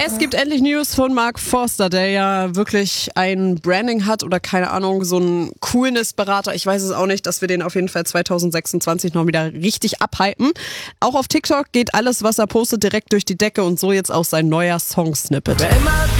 Es gibt endlich News von Mark Forster, der ja wirklich ein Branding hat oder keine Ahnung, so ein Coolness-Berater. Ich weiß es auch nicht, dass wir den auf jeden Fall 2026 noch wieder richtig abhypen. Auch auf TikTok geht alles, was er postet, direkt durch die Decke und so jetzt auch sein neuer Song-Snippet.